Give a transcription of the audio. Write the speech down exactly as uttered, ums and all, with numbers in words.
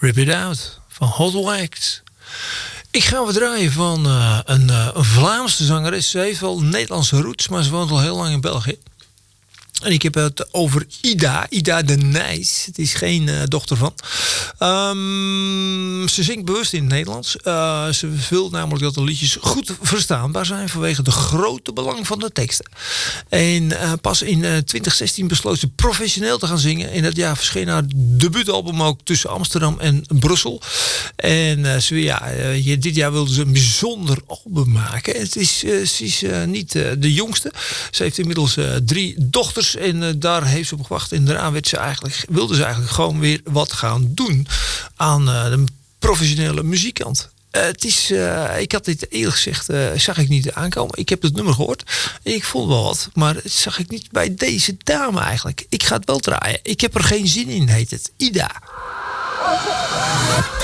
Rip It Out van Hot Wax. Ik ga wat draaien van uh, een, uh, een Vlaamse zangeres. Ze heeft wel Nederlandse roots, maar ze woont al heel lang in België. En ik heb het over Ida, Ida de Nijs. Het is geen uh, dochter van. Um, ze zingt bewust in het Nederlands. Uh, ze wil namelijk dat de liedjes goed verstaanbaar zijn vanwege de grote belang van de teksten. En uh, pas in uh, twintig zestien besloot ze professioneel te gaan zingen. In dat jaar verscheen haar debuutalbum ook tussen Amsterdam en Brussel. En uh, ze, ja, uh, dit jaar wilde ze een bijzonder album maken. Het is, uh, ze is uh, niet uh, de jongste. Ze heeft inmiddels uh, drie dochters. En uh, daar heeft ze op gewacht. En daarna werd ze eigenlijk, wilde ze eigenlijk gewoon weer wat gaan doen aan uh, de professionele muziekkant. Uh, het is, uh, ik had dit eerlijk gezegd, uh, zag ik niet aankomen. Ik heb het nummer gehoord. Ik vond wel wat, maar het zag ik niet bij deze dame eigenlijk. Ik ga het wel draaien. Ik heb er geen zin in, heet het. Ida.